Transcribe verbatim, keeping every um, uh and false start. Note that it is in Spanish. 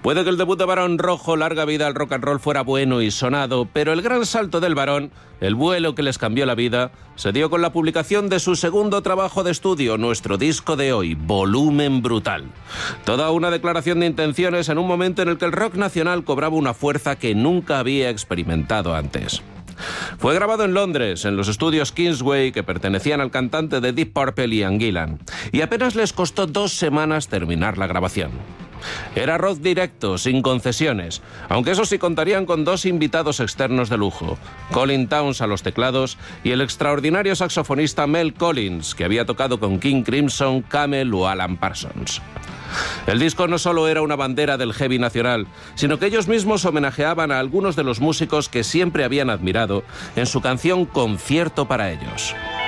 Puede que el debut de Barón Rojo, Larga Vida al Rock and Roll, fuera bueno y sonado, pero el gran salto del Barón, el vuelo que les cambió la vida, se dio con la publicación de su segundo trabajo de estudio, nuestro disco de hoy, Volumen Brutal. Toda una declaración de intenciones en un momento en el que el rock nacional cobraba una fuerza que nunca había experimentado antes. Fue grabado en Londres, en los estudios Kingsway, que pertenecían al cantante de Deep Purple, Ian Gillan, y apenas les costó dos semanas terminar la grabación. Era rock directo, sin concesiones, aunque eso sí contarían con dos invitados externos de lujo, Colin Towns a los teclados y el extraordinario saxofonista Mel Collins, que había tocado con King Crimson, Camel o Alan Parsons. El disco no solo era una bandera del heavy nacional, sino que ellos mismos homenajeaban a algunos de los músicos que siempre habían admirado en su canción Concierto para ellos.